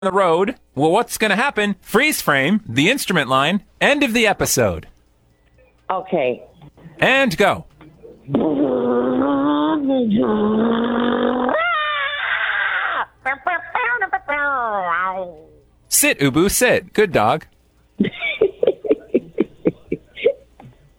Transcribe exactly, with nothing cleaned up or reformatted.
the road. Well, what's going to happen? Freeze frame, the instrument line, end of the episode. Okay. And go. Sit, Ubu, sit. Good dog.